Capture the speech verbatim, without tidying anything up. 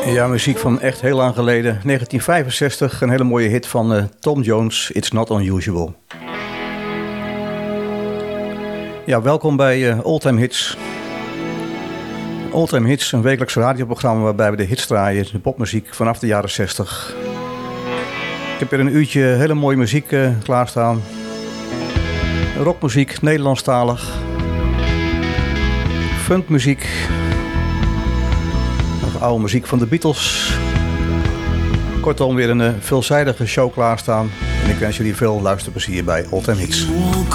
Ja, muziek van echt heel lang geleden. negentien vijfenzestig, een hele mooie hit van uh, Tom Jones, It's Not Unusual. Ja, welkom bij uh, Oldtime Hits. Oldtime Hits, een wekelijks radioprogramma waarbij we de hits draaien, de popmuziek vanaf de jaren zestig. Ik heb weer een uurtje hele mooie muziek uh, klaarstaan. Rockmuziek, Nederlandstalig. Funkmuziek. Nog oude muziek van de Beatles. Kortom, weer een uh, veelzijdige show klaarstaan. En ik wens jullie veel luisterplezier bij Oldtime Hits.